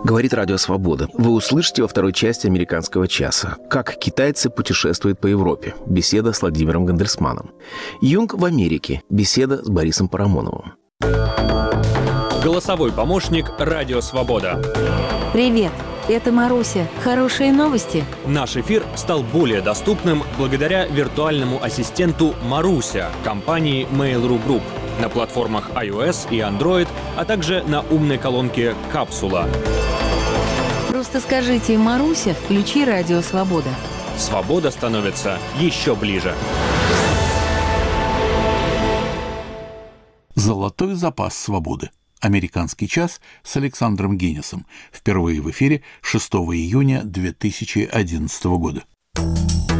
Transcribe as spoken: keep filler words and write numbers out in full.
Говорит Радио Свобода. Вы услышите во второй части «Американского часа». Как китайцы путешествуют по Европе. Беседа с Владимиром Гандельсманом. Юнг в Америке. Беседа с Борисом Парамоновым. Голосовой помощник «Радио Свобода». Привет, это Маруся. Хорошие новости? Наш эфир стал более доступным благодаря виртуальному ассистенту Маруся компании Mail.ru Group на платформах iOS и Android, а также на умной колонке «Капсула». Просто скажите «Маруся, включи Радио Свобода». Свобода становится еще ближе. Золотой запас свободы. «Американский час» с Александром Гиннесом. Впервые в эфире шестого июня две тысячи одиннадцатого года.